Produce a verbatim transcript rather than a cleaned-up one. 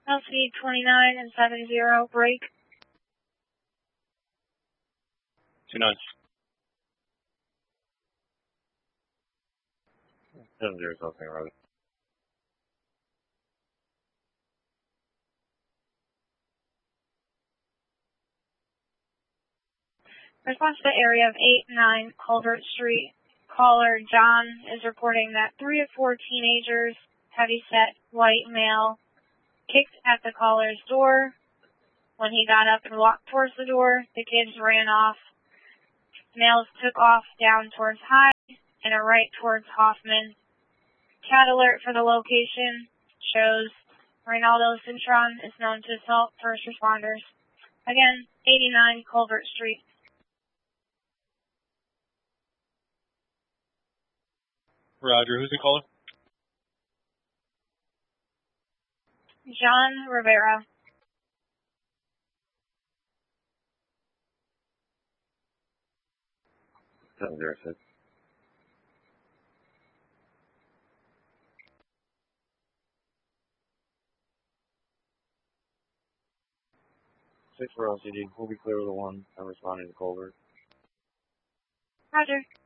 L C twenty-nine and seven zero, break. Two nines. Seven zero something, rather. Response to area of eight nine Culvert Street. Caller John is reporting that three or four teenagers, heavy-set white male, kicked at the caller's door. When he got up and walked towards the door, the kids ran off. Males took off down towards High and a right towards Hoffman. Cat alert for the location shows Reynaldo Cintron is known to assault first responders. Again, eighty-nine Culvert Street. Roger, who's the caller? John Rivera. Seven zero six. Six for L C D. We'll be clear with the one. I'm responding to Culvert. Roger.